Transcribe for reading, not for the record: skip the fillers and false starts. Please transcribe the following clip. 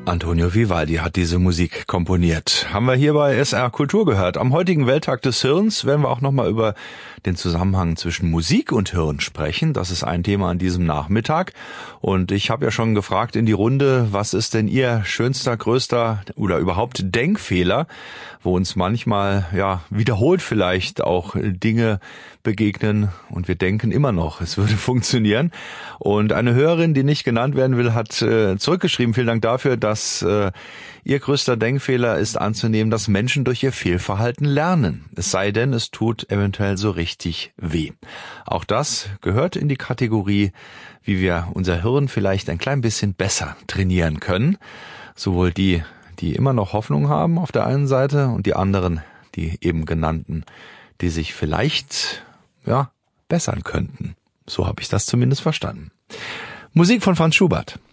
Antonio Vivaldi hat diese Musik komponiert. Haben wir hier bei SR Kultur gehört. Am heutigen Welttag des Hirns werden wir auch nochmal über den Zusammenhang zwischen Musik und Hirn sprechen. Das ist ein Thema an diesem Nachmittag. Und ich habe ja schon gefragt in die Runde, was ist denn Ihr schönster, größter oder überhaupt Denkfehler, wo uns manchmal wiederholt vielleicht auch Dinge begegnen und wir denken immer noch, es würde funktionieren. Und eine Hörerin, die nicht genannt werden will, hat zurückgeschrieben, vielen Dank dafür, dass ihr größter Denkfehler ist anzunehmen, dass Menschen durch ihr Fehlverhalten lernen. Es sei denn, es tut eventuell so richtig weh. Auch das gehört in die Kategorie, wie wir unser Hirn vielleicht ein klein bisschen besser trainieren können. Sowohl die immer noch Hoffnung haben auf der einen Seite und die anderen, die eben genannten, die sich vielleicht bessern könnten. So habe ich das zumindest verstanden. Musik von Franz Schubert.